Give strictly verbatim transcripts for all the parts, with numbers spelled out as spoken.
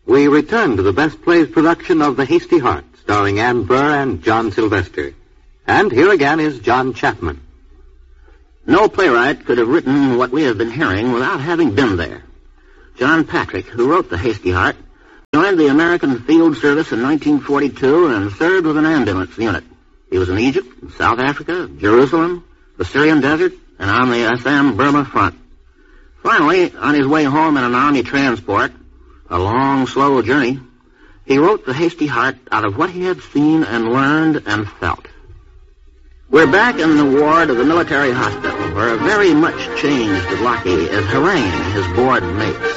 We return to the Best Plays production of The Hasty Heart, starring Ann Burr and John Sylvester. And here again is John Chapman. No playwright could have written what we have been hearing without having been there. John Patrick, who wrote The Hasty Heart, joined the American Field Service in nineteen forty-two and served with an ambulance unit. He was in Egypt, South Africa, Jerusalem, the Syrian desert, and on the Assam-Burma front. Finally, on his way home in an army transport, a long, slow journey, he wrote The Hasty Heart out of what he had seen and learned and felt. We're back in the ward of the military hospital, where a very much changed Lockie is haranguing his bored mates.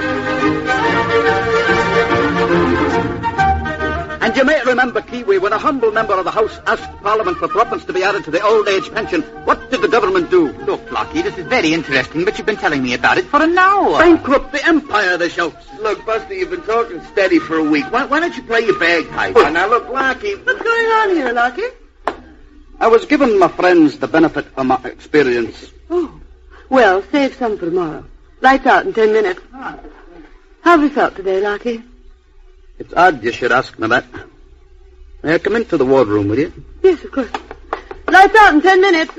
And you may remember, Kiwi, when a humble member of the House asked Parliament for threepence to be added to the old age pension, what did the government do? Look, Lockie, this is very interesting, but you've been telling me about it for an hour. Bankrupt the empire, they shout. Look, Buster, you've been talking steady for a week. Why, why don't you play your bagpipe? Oh. Now, look, Lockie. What's going on here, Lockie? I was giving my friends the benefit of my experience. Oh, well, save some for tomorrow. Lights out in ten minutes. How have you felt today, Lockie? It's odd you should ask me that. May I come into the wardroom with you? Yes, of course. Lights out in ten minutes.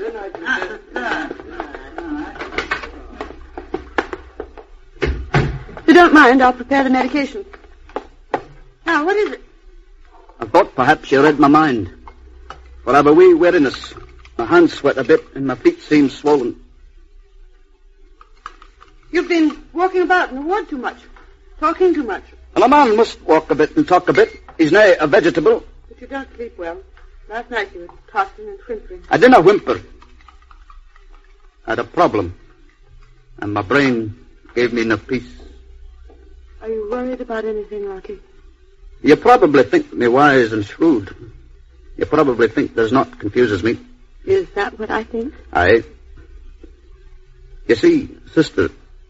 If you don't mind, I'll prepare the medication. Now, what is it? I thought perhaps you read my mind. For I've a wee weariness. My hands sweat a bit and my feet seem swollen. You've been walking about in the ward too much. Talking too much. Well, a man must walk a bit and talk a bit. He's nay a vegetable. But you don't sleep well. Last night you were tossing and whimpering. I didn't whimper. I had a problem. And my brain gave me no peace. Are you worried about anything, Lockie? You probably think me wise and shrewd. You probably think there's naught confuses me. Is that what I think? Aye. You see, sister,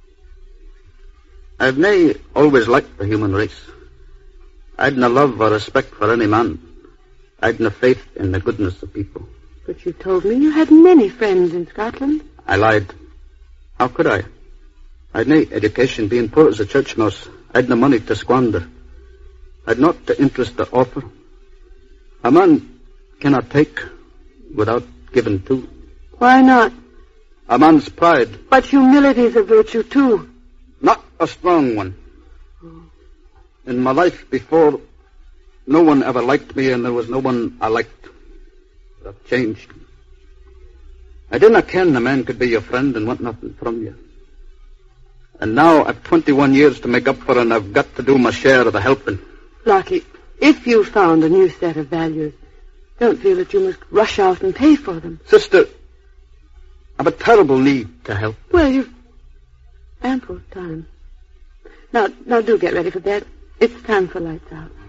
I've nae always liked the human race. I'd no love or respect for any man. I'd no faith in the goodness of people. But you told me you had many friends in Scotland. I lied. How could I? I'd nae education, being poor as a church mouse. I'd no money to squander. I'd not the interest to offer. A man cannot take without giving too. Why not? A man's pride. But humility's a virtue, too. Not a strong one. In my life before, no one ever liked me, and there was no one I liked. I've changed. I didn't ken a man could be your friend and want nothing from you. And now I've twenty-one years to make up for, and I've got to do my share of the helping. Lockie, if you found a new set of values, don't feel that you must rush out and pay for them. Sister, I've a terrible need to help. Well, you've ample time. Now, now do get ready for bed. It's time for lights out.